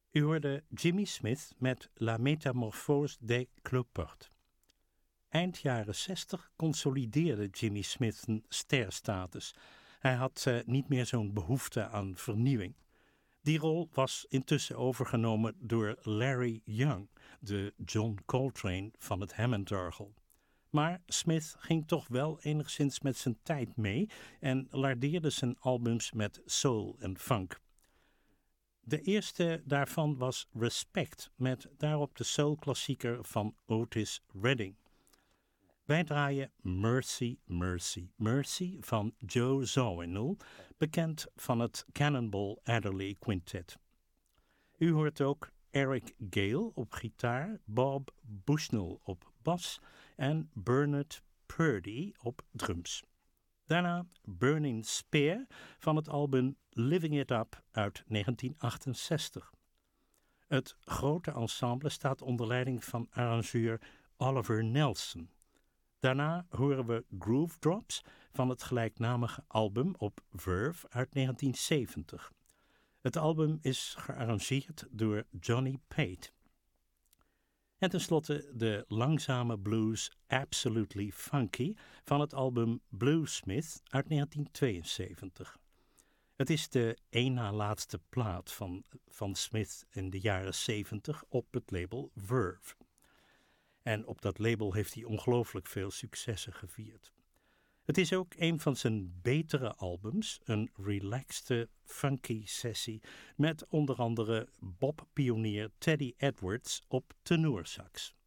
U hoorde Jimmy Smith met La Métamorphose des Cloportes. Eind jaren 60 consolideerde Jimmy Smith een sterstatus. Hij had niet meer zo'n behoefte aan vernieuwing. Die rol was intussen overgenomen door Larry Young, de John Coltrane van het Hammondorgel. Maar Smith ging toch wel enigszins met zijn tijd mee en lardeerde zijn albums met soul en funk. De eerste daarvan was Respect, met daarop de soulklassieker van Otis Redding. Wij draaien Mercy, Mercy, Mercy van Joe Zawinul, bekend van het Cannonball Adderley Quintet. U hoort ook Eric Gale op gitaar, Bob Bushnell op bas en Bernard Purdie op drums. Daarna Burning Spear van het album Living It Up uit 1968. Het grote ensemble staat onder leiding van arrangeur Oliver Nelson. Daarna horen we Groove Drops van het gelijknamige album op Verve uit 1970. Het album is gearrangeerd door Johnny Pate. En tenslotte de langzame blues Absolutely Funky van het album Bluesmith uit 1972. Het is de één na laatste plaat van Smith in de jaren 70 op het label Verve. En op dat label heeft hij ongelooflijk veel successen gevierd. Het is ook een van zijn betere albums, een relaxte, funky sessie met onder andere Bob-pionier Teddy Edwards op tenorsax.